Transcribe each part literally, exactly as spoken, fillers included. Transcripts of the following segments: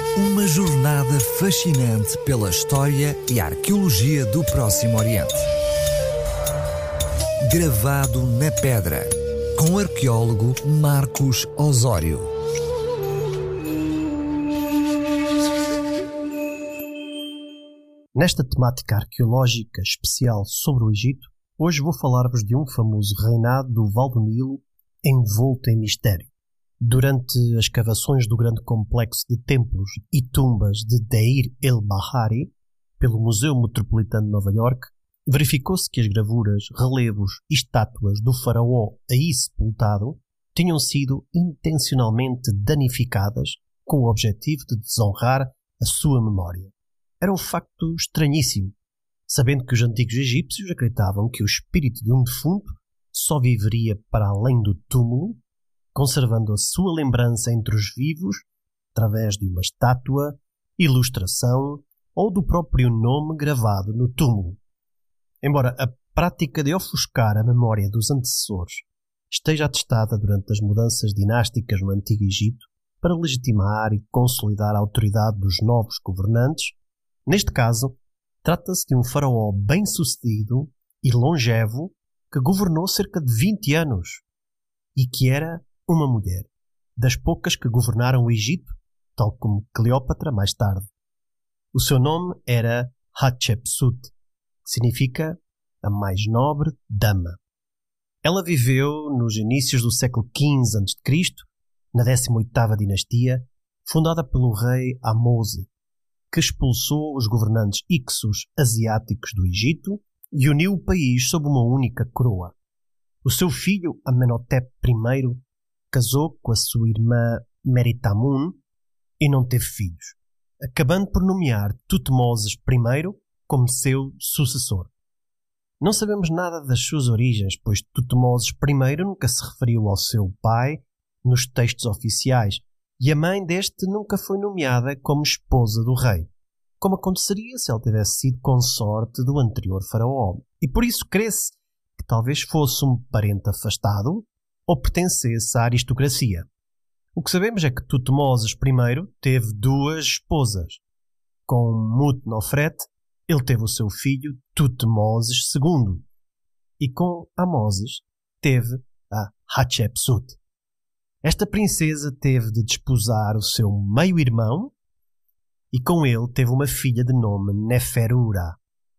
Uma jornada fascinante pela história e arqueologia do Próximo Oriente. Gravado na pedra, com o arqueólogo Marcos Osório. Nesta temática arqueológica especial sobre o Egito, hoje vou falar-vos de um famoso reinado do Val do Nilo envolto em mistério. Durante as escavações do grande complexo de templos e tumbas de Deir el-Bahari, pelo Museu Metropolitano de Nova Iorque, verificou-se que as gravuras, relevos e estátuas do faraó aí sepultado tinham sido intencionalmente danificadas com o objetivo de desonrar a sua memória. Era um facto estranhíssimo, sabendo que os antigos egípcios acreditavam que o espírito de um defunto só viveria para além do túmulo, conservando a sua lembrança entre os vivos através de uma estátua, ilustração ou do próprio nome gravado no túmulo. Embora a prática de ofuscar a memória dos antecessores esteja atestada durante as mudanças dinásticas no Antigo Egito para legitimar e consolidar a autoridade dos novos governantes, neste caso, trata-se de um faraó bem-sucedido e longevo que governou cerca de vinte anos e que era uma mulher, das poucas que governaram o Egito, tal como Cleópatra mais tarde. O seu nome era Hatshepsut, que significa a mais nobre dama. Ela viveu nos inícios do século quinze antes de Cristo, na décima oitava dinastia, fundada pelo rei Ahmose, que expulsou os governantes Hyksos asiáticos do Egito e uniu o país sob uma única coroa. O seu filho, Amenhotep I, casou com a sua irmã Meritamun e não teve filhos, acabando por nomear Tutmoses I como seu sucessor. Não sabemos nada das suas origens, pois Tutmoses I nunca se referiu ao seu pai nos textos oficiais e a mãe deste nunca foi nomeada como esposa do rei, como aconteceria se ela tivesse sido consorte do anterior faraó. E por isso crê-se que talvez fosse um parente afastado ou pertencesse à aristocracia. O que sabemos é que Tutmoses I teve duas esposas. Com Mut-Nofret, ele teve o seu filho Tutmoses segundo, e com Ahmoses teve a Hatshepsut. Esta princesa teve de desposar o seu meio-irmão e com ele teve uma filha de nome Neferura.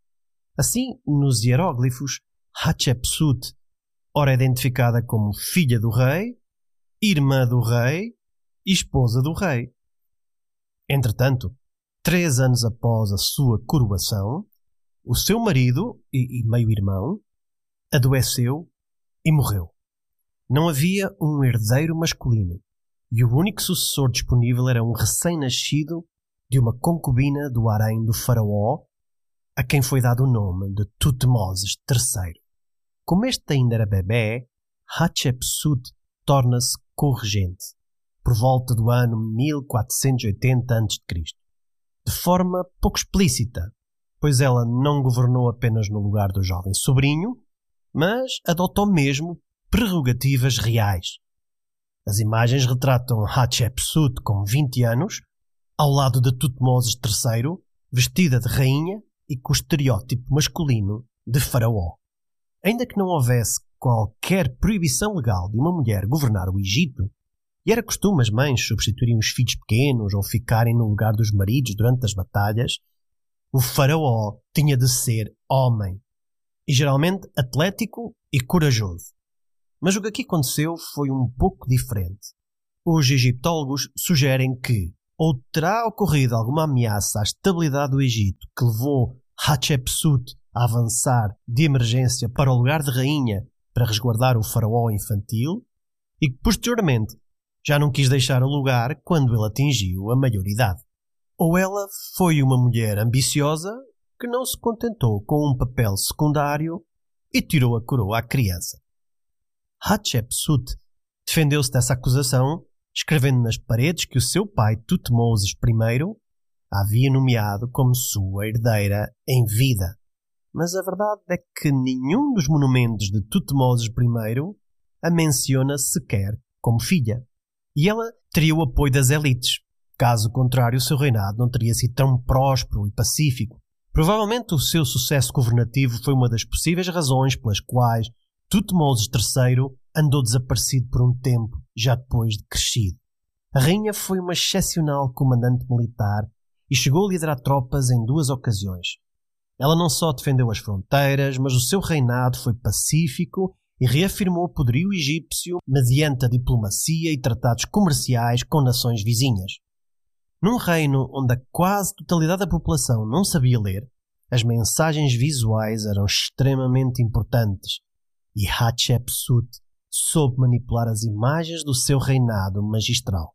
Assim, nos hieróglifos, Hatshepsut, ora identificada como filha do rei, irmã do rei e esposa do rei. Entretanto, três anos após a sua coroação, o seu marido e, e meio-irmão adoeceu e morreu. Não havia um herdeiro masculino e o único sucessor disponível era um recém-nascido de uma concubina do harém do faraó, a quem foi dado o nome de Tutmoses terceiro. Como este ainda era bebé, Hatshepsut torna-se corregente, por volta do ano mil quatrocentos e oitenta antes de Cristo, de forma pouco explícita, pois ela não governou apenas no lugar do jovem sobrinho, mas adotou mesmo prerrogativas reais. As imagens retratam Hatshepsut com vinte anos, ao lado de Tutmoses terceiro, vestida de rainha e com o estereótipo masculino de faraó. Ainda que não houvesse qualquer proibição legal de uma mulher governar o Egito, e era costume as mães substituírem os filhos pequenos ou ficarem no lugar dos maridos durante as batalhas, o faraó tinha de ser homem, e geralmente atlético e corajoso. Mas o que aqui aconteceu foi um pouco diferente. Os egiptólogos sugerem que ou terá ocorrido alguma ameaça à estabilidade do Egito que levou Hatshepsut a avançar de emergência para o lugar de rainha para resguardar o faraó infantil e que, posteriormente, já não quis deixar o lugar quando ele atingiu a maioridade. Ou ela foi uma mulher ambiciosa que não se contentou com um papel secundário e tirou a coroa à criança. Hatshepsut defendeu-se dessa acusação, escrevendo nas paredes que o seu pai Tutmoses I a havia nomeado como sua herdeira em vida. Mas a verdade é que nenhum dos monumentos de Tutmoses I a menciona sequer como filha. E ela teria o apoio das elites, Caso contrário, o seu reinado não teria sido tão próspero e pacífico. Provavelmente o seu sucesso governativo foi uma das possíveis razões pelas quais Tutmosis terceiro andou desaparecido por um tempo, já depois de crescido. A rainha foi uma excepcional comandante militar e chegou a liderar tropas em duas ocasiões. Ela não só defendeu as fronteiras, mas o seu reinado foi pacífico e reafirmou o poderio egípcio mediante a diplomacia e tratados comerciais com nações vizinhas. Num reino onde a quase totalidade da população não sabia ler, as mensagens visuais eram extremamente importantes e Hatshepsut soube manipular as imagens do seu reinado magistral.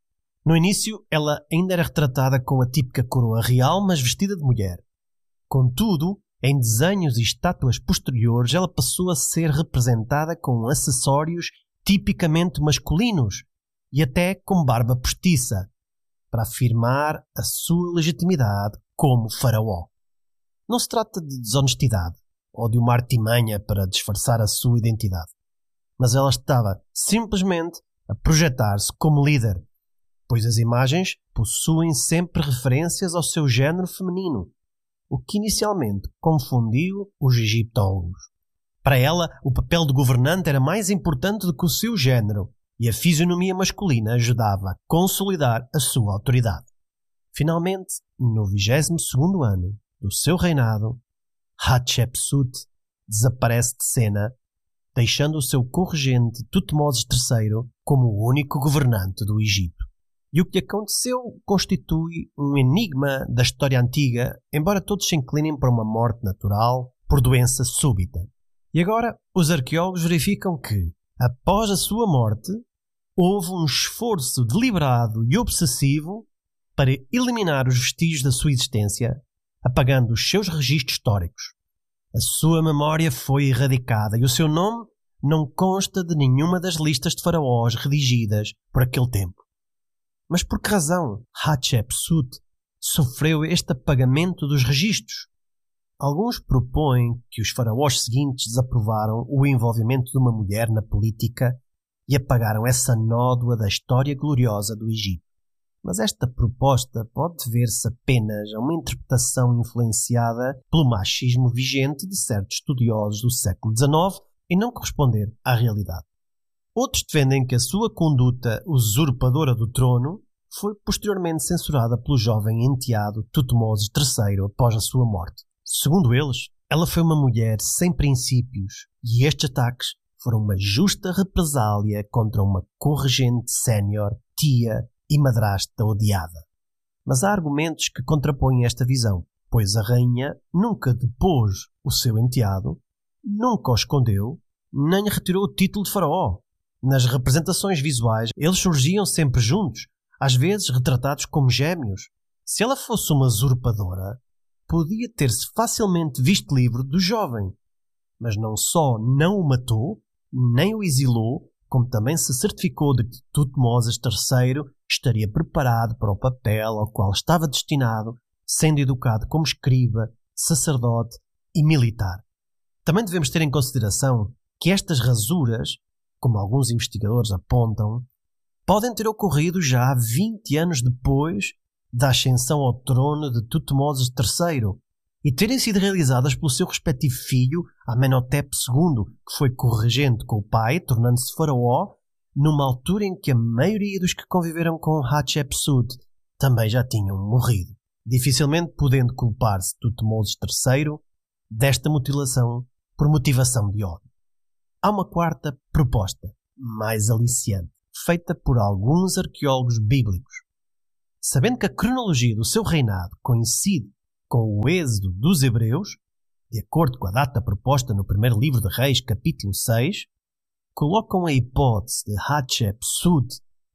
No início, ela ainda era retratada com a típica coroa real, mas vestida de mulher. Contudo, em desenhos e estátuas posteriores, ela passou a ser representada com acessórios tipicamente masculinos e até com barba postiça, para afirmar a sua legitimidade como faraó. Não se trata de desonestidade ou de uma artimanha para disfarçar a sua identidade, mas ela estava simplesmente a projetar-se como líder, pois as imagens possuem sempre referências ao seu género feminino, o que inicialmente confundiu os egiptólogos. Para ela, o papel de governante era mais importante do que o seu género, e a fisionomia masculina ajudava a consolidar a sua autoridade. Finalmente, no vigésimo segundo ano do seu reinado, Hatshepsut desaparece de cena, deixando o seu corregente Tutmosis terceiro como o único governante do Egito. E o que aconteceu constitui um enigma da história antiga, embora todos se inclinem para uma morte natural por doença súbita. E agora, os arqueólogos verificam que, após a sua morte, houve um esforço deliberado e obsessivo para eliminar os vestígios da sua existência, apagando os seus registros históricos. A sua memória foi erradicada e o seu nome não consta de nenhuma das listas de faraós redigidas por aquele tempo. Mas por que razão Hatshepsut sofreu este apagamento dos registros? Alguns propõem que os faraós seguintes desaprovaram o envolvimento de uma mulher na política e apagaram essa nódoa da história gloriosa do Egito. Mas esta proposta pode ver-se apenas a uma interpretação influenciada pelo machismo vigente de certos estudiosos do século dezenove e não corresponder à realidade. Outros defendem que a sua conduta usurpadora do trono foi posteriormente censurada pelo jovem enteado Tutmosis terceiro após a sua morte. Segundo eles, ela foi uma mulher sem princípios e estes ataques foram uma justa represália contra uma corregente sénior, tia e madrasta odiada. Mas há argumentos que contrapõem esta visão, pois a rainha nunca depôs o seu enteado, nunca o escondeu, nem retirou o título de faraó. Nas representações visuais, eles surgiam sempre juntos, às vezes retratados como gêmeos. Se ela fosse uma usurpadora, podia ter-se facilmente visto livre do jovem. Mas não só não o matou, nem o exilou, como também se certificou de que Tutmosis terceiro estaria preparado para o papel ao qual estava destinado, sendo educado como escriba, sacerdote e militar. Também devemos ter em consideração que estas rasuras, como alguns investigadores apontam, podem ter ocorrido já vinte anos depois da ascensão ao trono de Tutmosis terceiro e terem sido realizadas pelo seu respectivo filho, Amenhotep segundo, que foi corregente com o pai, tornando-se faraó, numa altura em que a maioria dos que conviveram com Hatshepsut também já tinham morrido, dificilmente podendo culpar-se Tutmosis terceiro desta mutilação por motivação de ódio. Há uma quarta proposta, mais aliciante, feita por alguns arqueólogos bíblicos. Sabendo que a cronologia do seu reinado coincide com o êxodo dos hebreus, de acordo com a data proposta no primeiro livro de Reis, capítulo seis, colocam a hipótese de Hatshepsut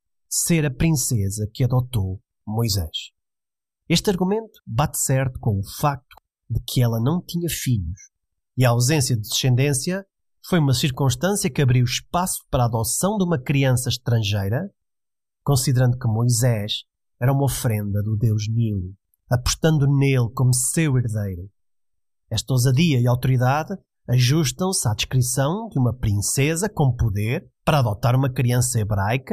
ser a princesa que adotou Moisés. Este argumento bate certo com o facto de que ela não tinha filhos, e a ausência de descendência foi uma circunstância que abriu espaço para a adoção de uma criança estrangeira, considerando que Moisés era uma oferenda do deus Nilo, apostando nele como seu herdeiro. Esta ousadia e autoridade ajustam-se à descrição de uma princesa com poder para adotar uma criança hebraica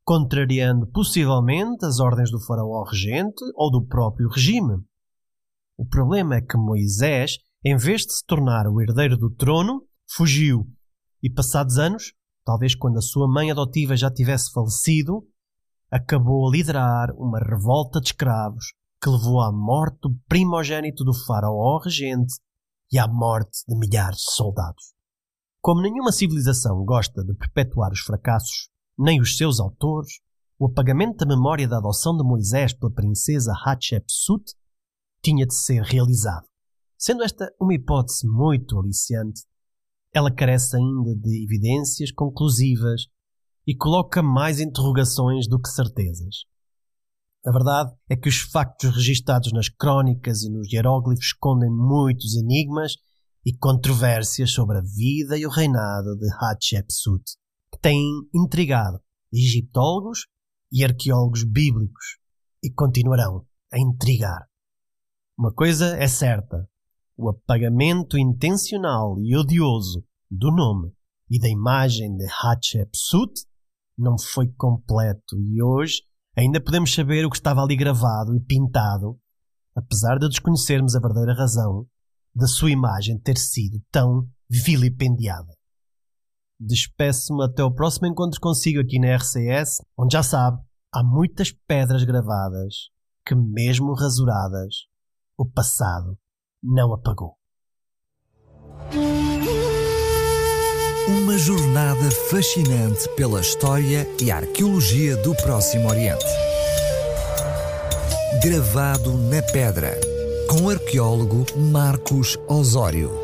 contrariando possivelmente as ordens do faraó regente ou do próprio regime. O problema é que Moisés, em vez de se tornar o herdeiro do trono, fugiu e, passados anos, talvez quando a sua mãe adotiva já tivesse falecido, acabou a liderar uma revolta de escravos que levou à morte do primogênito do faraó regente e à morte de milhares de soldados. Como nenhuma civilização gosta de perpetuar os fracassos, nem os seus autores, o apagamento da memória da adoção de Moisés pela princesa Hatshepsut tinha de ser realizado. Sendo esta uma hipótese muito aliciante, ela carece ainda de evidências conclusivas e coloca mais interrogações do que certezas. A verdade é que os factos registados nas crónicas e nos hieróglifos escondem muitos enigmas e controvérsias sobre a vida e o reinado de Hatshepsut, que têm intrigado egiptólogos e arqueólogos bíblicos e continuarão a intrigar. Uma coisa é certa: o apagamento intencional e odioso do nome e da imagem de Hatshepsut não foi completo e hoje ainda podemos saber o que estava ali gravado e pintado, apesar de desconhecermos a verdadeira razão da sua imagem ter sido tão vilipendiada. Despeço-me até o próximo encontro consigo aqui na R C S, onde já sabe, há muitas pedras gravadas que, mesmo rasuradas, o passado não apagou. Uma jornada fascinante pela história e arqueologia do Próximo Oriente. Gravado na pedra, com o arqueólogo Marcos Osório.